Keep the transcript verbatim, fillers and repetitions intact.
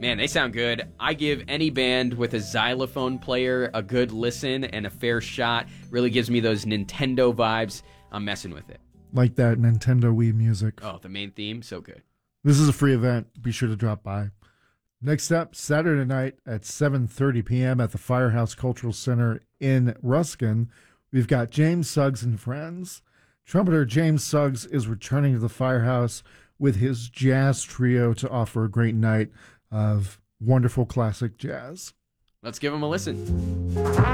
Man, they sound good. I give any band with a xylophone player a good listen and a fair shot. Really gives me those Nintendo vibes. I'm messing with it. Like that Nintendo Wii music. Oh, the main theme, so good. This is a free event. Be sure to drop by. Next up, Saturday night at seven thirty p.m. at the Firehouse Cultural Center in Ruskin, we've got James Suggs and Friends. Trumpeter James Suggs is returning to the Firehouse with his jazz trio to offer a great night of wonderful classic jazz. Let's give them a listen.